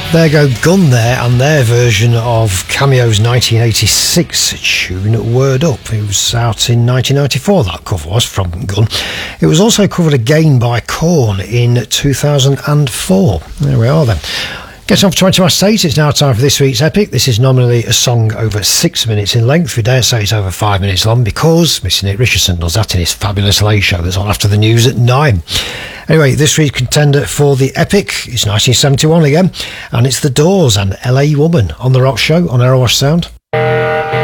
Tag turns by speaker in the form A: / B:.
A: There go Gun there, and their version of Cameo's 1986 tune Word Up. It was out in 1994, that cover was, from Gun. It was also covered again by Korn in 2004. There we are then. Getting on for 20 past 8, it's now time for this week's Epic. This is nominally a song over 6 minutes in length. We dare say it's over 5 minutes long because Mr. Nick Richardson does that in his fabulous late show that's on after the news at 9. Anyway, this week's contender for the Epic is 1971 again, and it's The Doors and LA Woman on The Rock Show on Aerowash Sound.